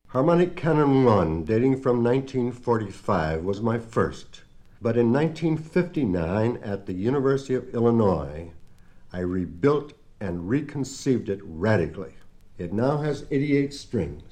Harmonic Canon 1, dating from 1945, was my first. But in 1959, at the University of Illinois, I rebuilt and reconceived it radically. It now has 88 strings.